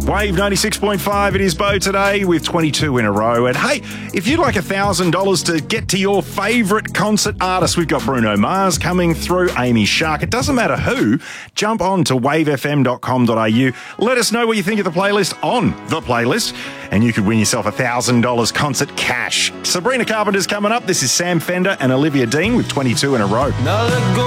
Wave 96.5, it is Bo today with 22 in a row. And hey, if you'd like $1,000 to get to your favourite concert artist, we've got Bruno Mars coming through, Amy Shark. It doesn't matter who. Jump on to wavefm.com.au. Let us know what you think of the playlist on the playlist, and you could win yourself $1,000 concert cash. Sabrina Carpenter's coming up. This is Sam Fender and Olivia Dean with 22 in a row. Now let go.